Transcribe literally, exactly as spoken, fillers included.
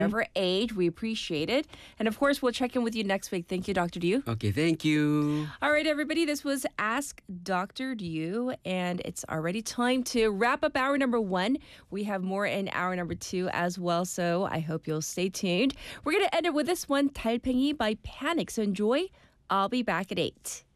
whatever age. We appreciate it. And of course, we'll check in with you next week. Thank you, Doctor Diu. Okay, thank you. All right, everybody, this was Ask Doctor Diu, and it's already time to wrap up hour number one. We have more in hour number two as well, so I hope you'll stay tuned. We're going to end it with this one, 달팽이 by Panic. So enjoy. I'll be back at eight.